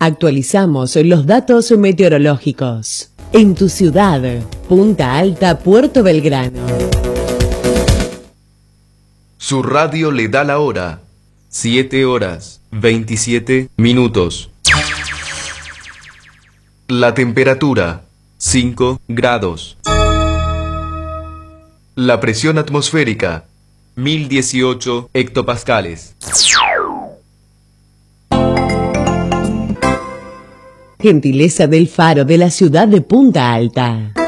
Actualizamos los datos meteorológicos. En tu ciudad, Punta Alta, Puerto Belgrano. Su radio le da la hora. 7:27 La temperatura, 5 grados. La presión atmosférica, 1018 hectopascales. Gentileza del Faro de la ciudad de Punta Alta.